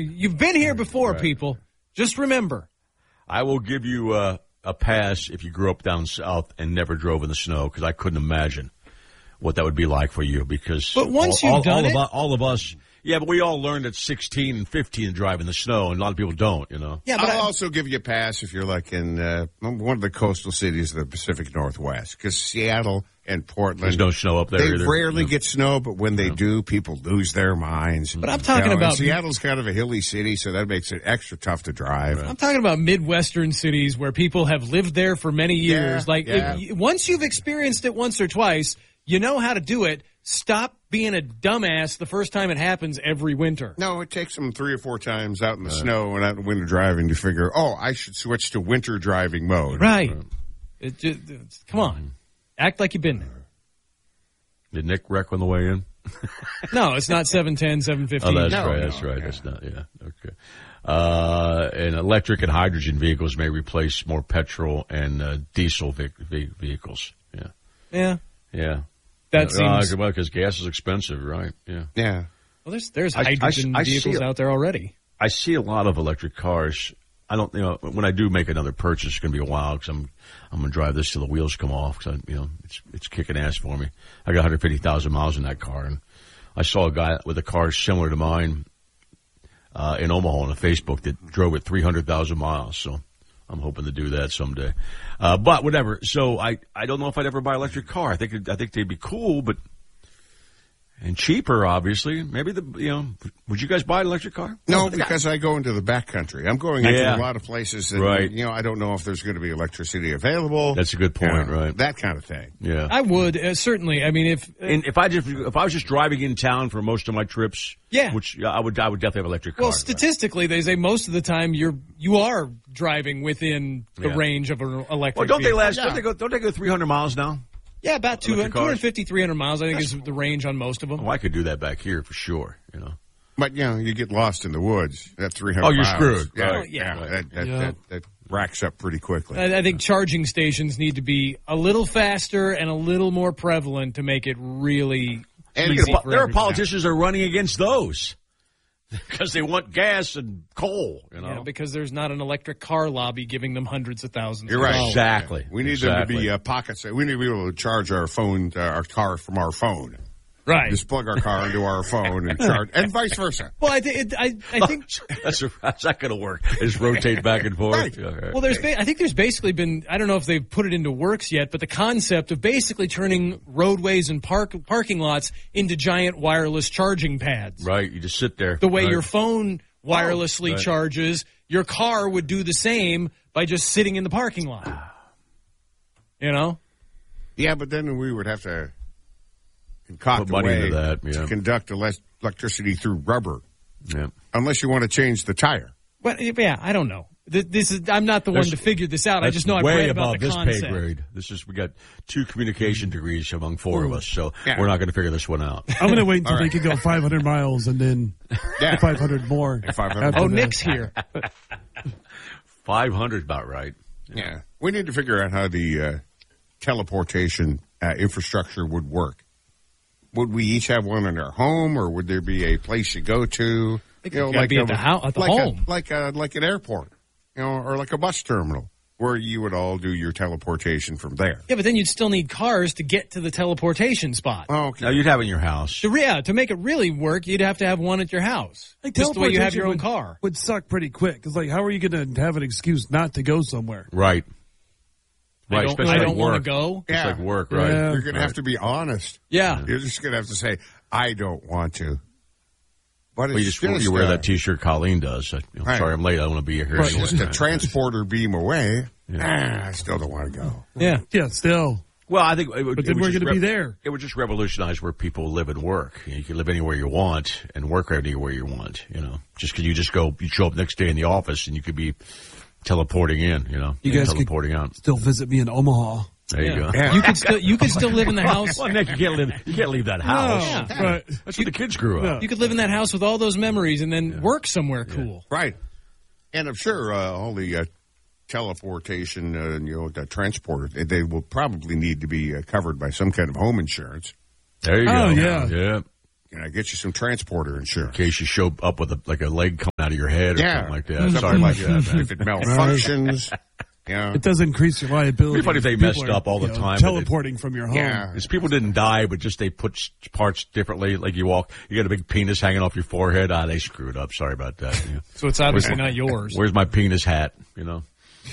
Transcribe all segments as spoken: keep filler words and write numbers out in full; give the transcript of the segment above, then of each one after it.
You've been here before, Right. people. Just remember. I will give you uh, a pass if you grew up down south and never drove in the snow, because I couldn't imagine what that would be like for you. Because But once all, you've all, done all it, of us, all of us, yeah, but we all learned at sixteen and fifteen to drive in the snow, and a lot of people don't. You know. yeah, but I'll I, also give you a pass if you're like in uh, one of the coastal cities of the Pacific Northwest, because Seattle and Portland, There's no snow up there they either. rarely No. get snow, but when they do, people lose their minds. But I'm talking You know, and about- Seattle's kind of a hilly city, so that makes it extra tough to drive. I'm talking about Midwestern cities where people have lived there for many years. Yeah, like, yeah. if, once you've experienced it once or twice, you know how to do it. Stop being a dumbass the first time it happens every winter. No, it takes them three or four times out in the snow and out in winter driving to figure, oh, I should switch to winter driving mode. Right. It just, it's- come on. Act like you've been there. Did Nick wreck on the way in? No, it's not seven ten, seven fifteen. Oh, that's No, right. no, That's right. yeah. That's not. Yeah. Okay. Uh, and electric and hydrogen vehicles may replace more petrol and uh, diesel ve- ve- vehicles. Yeah. Yeah. Yeah. That Uh, seems. well, because gas is expensive, right? Yeah. Yeah. Well, there's there's I- I hydrogen s- I see vehicles it. out there already. I see a lot of electric cars. I don't, you know, when I do make another purchase, it's going to be a while because I'm, I'm going to drive this till the wheels come off because I, you know, it's, it's kicking ass for me. I got one hundred fifty thousand miles in that car, and I saw a guy with a car similar to mine, uh, in Omaha on Facebook that drove it three hundred thousand miles. So I'm hoping to do that someday. Uh, but whatever. So I, I don't know if I'd ever buy an electric car. I think, it, I think they'd be cool, but, and cheaper, obviously. Maybe the, you know, would you guys buy an electric car? No, because I go into the backcountry. I'm going into Yeah. a lot of places that, Right. you know, I don't know if there's going to be electricity available. That's a good point, You know, right? That kind of thing. Yeah. I would uh, certainly. I mean, if And if I just if I was just driving in town for most of my trips, Yeah. which I would I would definitely have an electric car. well, statistically, they say most of the time you're you are driving within the Yeah. range of an electric. Well, don't they vehicle. last? Don't they go? Don't they go three hundred miles now? Yeah, about two electric hundred cars? fifty, three hundred miles. I think is the range on most of them. Oh, I could do that back here for sure. You know. But, you know, you get lost in the woods. That three hundred Oh, you're miles. screwed. Yeah, Right. yeah. Yeah. That, that, Yeah. That, that racks up pretty quickly. I, I think charging stations need to be a little faster and a little more prevalent to make it really And easy. it's- for There are everyone. politicians that are running against those because they want gas and coal. You know. Yeah, because there's not an electric car lobby giving them hundreds of thousands. You're of right. dollars. Exactly. We need them to Exactly. be uh, pockets. We need to be able to charge our phone, uh, our car from our phone. Right. Just plug our car into our phone and charge, and vice versa. Well, I, th- it, I, I think. That's how's that going to work? Just rotate back and forth. Right. Yeah, all right. Well, there's. Ba- I think there's basically been. I don't know if they've put it into works yet, but the concept of basically turning roadways and park parking lots into giant wireless charging pads. Right. You just sit there. The way Right. your phone wirelessly right. charges, your car would do the same by just sitting in the parking lot. You know. Yeah, but then we would have to concoct Put a money way into that, yeah. to conduct elec- electricity through rubber, Yeah. unless you want to change the tire. Well, yeah, I don't know. Th- This is. I'm not the one That's- to figure this out. I That's just know I've way read above about the this concept. pay grade. This is we got two communication degrees among four of us, so Yeah. we're not going to figure this one out. I'm going to wait until All they right. can go five hundred miles and then Yeah. five hundred more. five hundred. after Oh, that. Nick's here. Five hundred, about right. Yeah, we need to figure out how the uh, teleportation uh, infrastructure would work. Would we each have one in our home, or would there be a place you go to? think it's gotta be at the hou- at the like home. a, like a, like an airport, you know, or like a bus terminal, where you would all do your teleportation from there. Yeah, but then you'd still need cars to get to the teleportation spot. Oh, okay. Now you'd have it in your house. To, re- yeah, to make it really work, you'd have to have one at your house. Like, Just the way you have your own teleportation car. would suck pretty quick. Because, like, how are you going to have an excuse not to go somewhere? Right. I Right. don't, especially I like don't want to work. go. It's Yeah. like work, right? Yeah. You're going to Right. have to be honest. Yeah. You're just going to have to say, I don't want to. But it's Well, you just, just you wear uh, that T-shirt Colleen does. I, you know, Right. Sorry, I'm late. I don't want to be here. It's anyway. just a transporter beam away. Yeah. Ah, I still don't want to go. Yeah. Yeah, still. Well, I think, it would, But it then would we're just going to be there. It would just revolutionize where people live and work. You know, you can live anywhere you want and work anywhere you want. You know, just because you just go, you show up next day in the office and you could be teleporting in. You know, You and guys could- teleporting out. Still visit me in Omaha. There you go. Yeah. You could still you could still live in the house. Well, Nick, you can't live. You can't leave that house. Yeah. Right. That's where the kids grew up. No. You could live in that house with all those memories and then work somewhere cool. Right. And I'm sure uh, all the uh, teleportation, uh, you know, the transporter, they- they will probably need to be uh, covered by some kind of home insurance. There you Oh, go. yeah. Yeah. You know, get you some transporter insurance. In case you show up with a, like a leg coming out of your head or Yeah. something like that. Something Sorry like about that. that. If it malfunctions, you know. It does increase your liability. It'd be funny if they People messed are, up all the you know, time, but teleporting from your home. Yeah. It's people didn't die, but just they put s- parts differently. Like you walk, you got a big penis hanging off your forehead. Ah, they screwed up. Sorry about that. Yeah. So it's obviously not yours. Where's my penis hat? You know.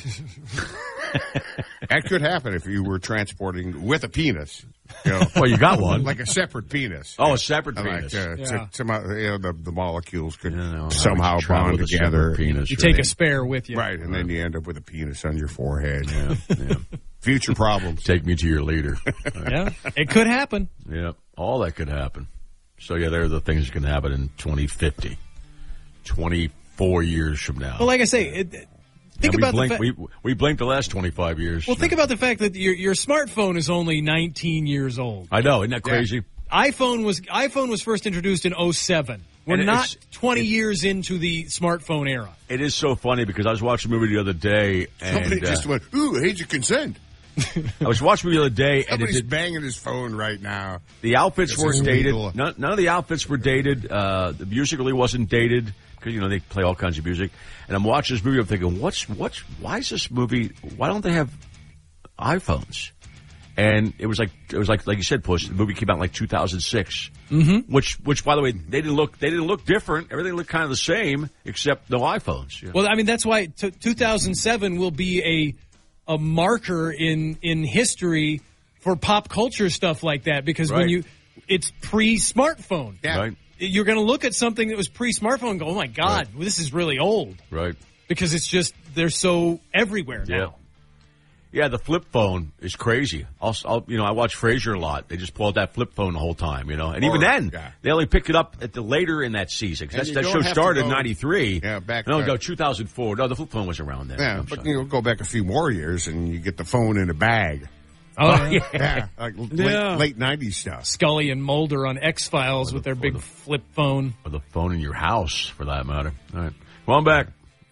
That could happen if you were transporting with a penis. You know, Well, you got one. like a separate penis. Oh, a separate Like, penis. uh, Yeah. some- some, uh, you know, the, the molecules could You know, somehow I travel bond with a together. separate Penis, You right? take a spare with you. Right, and then you end up with a penis on your forehead. Yeah, yeah. Future problems. Take me to your leader. Yeah, it could happen. Yeah, all that could happen. So yeah, there are the things that can happen in twenty fifty, twenty-four years from now. Well, like I say, it, it- think And about we the blinked, fact. we we blinked the last twenty-five years. Well, think about the fact that your your smartphone is only nineteen years old. I know, isn't that crazy? iPhone was iPhone was first introduced in oh seven. We're And not it's- twenty years into the smartphone era. It is so funny because I was watching a movie the other day, Somebody and uh, just went, ooh, age of consent. I was watching a movie the other day, and it Somebody's did, banging his phone right now. the outfits This weren't is dated. legal. None, none of the outfits were dated. Uh, the music really wasn't dated because you know they play all kinds of music. And I'm watching this movie. I'm thinking, what's what's why is this movie? Why don't they have iPhones? And it was like it was like like you said, Push. The movie came out in like two thousand six, mm-hmm. which which by the way they didn't look they didn't look different. Everything looked kind of the same except no iPhones. Yeah. Well, I mean that's why t- two thousand seven will be a a marker in in history for pop culture stuff like that because when Right. you it's pre-smartphone. Yeah. Right, You're going to look at something that was pre-smartphone and go, "Oh my god, Right. this is really old." right. Because it's just they're so everywhere now. Yeah. Yeah, the flip phone is crazy. I'll, I'll, you know, I watch Frasier a lot. They just pull out that flip phone the whole time, you know. And even Or- then, yeah. they only pick it up at the later in that season. 'Cause And that's, you that don't show have to started in go- ninety-three. Yeah, back No, then. no, two thousand four. No, the flip phone was around then. Yeah, I'm but sorry. you know, go back a few more years and you get the phone in a bag. Oh, yeah. Yeah, like Yeah. late, late nineties stuff. Scully and Mulder on X Files with their big the- flip phone. Or the phone in your house, for that matter. All right. Well, I'm back.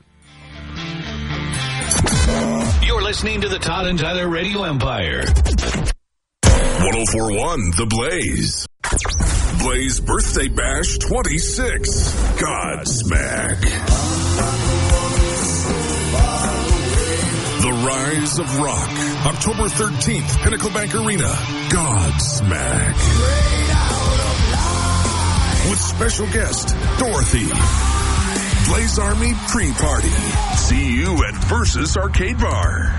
You're listening to the Todd and Tyler Radio Empire. one oh four point one The Blaze. Blaze Birthday Bash twenty-six. Godsmack. The Rise of Rock. October thirteenth, Pinnacle Bank Arena. Godsmack. With special guest, Dorothy. Blaze Army pre-party. See you at Versus Arcade Bar.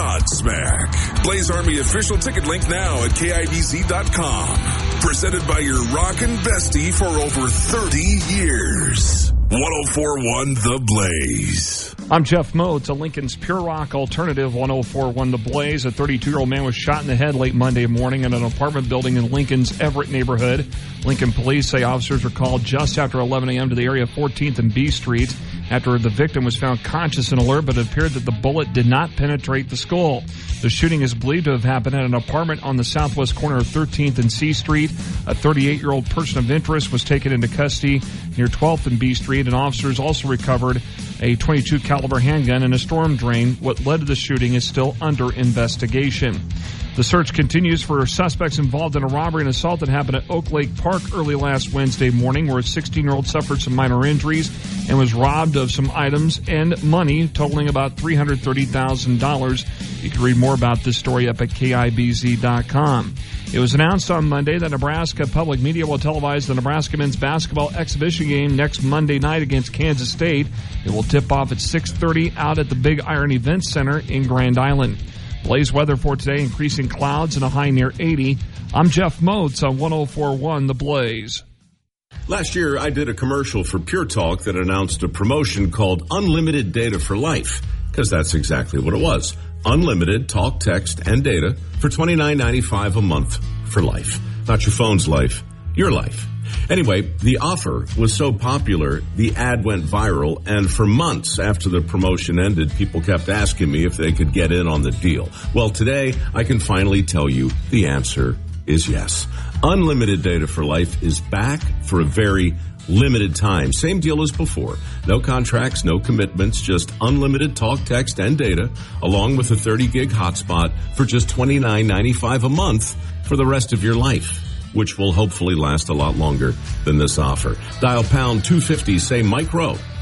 Godsmack. Blaze Army official ticket link now at K I B Z dot com. Presented by your rockin' bestie for over thirty years. one oh four point one The Blaze. I'm Jeff Moats, a Lincoln's Pure Rock alternative. one oh four point one The Blaze. A thirty-two-year-old man was shot in the head late Monday morning in an apartment building in Lincoln's Everett neighborhood. Lincoln police say officers were called just after eleven a.m. to the area of fourteenth and B Street after the victim was found conscious and alert, but it appeared that the bullet did not penetrate the skull. The shooting is believed to have happened at an apartment on the southwest corner of thirteenth and C Street. A thirty-eight-year-old person of interest was taken into custody near twelfth and B Street, and officers also recovered a twenty-two caliber handgun and a storm drain. What led to the shooting is still under investigation. The search continues for suspects involved in a robbery and assault that happened at Oak Lake Park early last Wednesday morning, where a sixteen-year-old suffered some minor injuries and was robbed of some items and money totaling about three hundred thirty thousand dollars. You can read more about this story up at K I B Z dot com. It was announced on Monday that Nebraska Public Media will televise the Nebraska men's basketball exhibition game next Monday night against Kansas State. It will tip off at six thirty out at the Big Iron Event Center in Grand Island. Blaze weather for today, increasing clouds and a high near eighty. I'm Jeff Moats on one oh four point one The Blaze. Last year, I did a commercial for Pure Talk that announced a promotion called Unlimited Data for Life, because that's exactly what it was. Unlimited talk, text, and data for twenty-nine ninety-five a month for life. Not your phone's life, your life. Anyway, the offer was so popular, the ad went viral, and for months after the promotion ended, people kept asking me if they could get in on the deal. Well, today, I can finally tell you the answer is yes. Unlimited Data for Life is back for a very limited time. Same deal as before. No contracts, no commitments, just unlimited talk, text, and data, along with a thirty gig hotspot for just twenty-nine ninety-five a month for the rest of your life. which will hopefully last a lot longer than this offer. Dial pound two fifty, say Mike Rowe.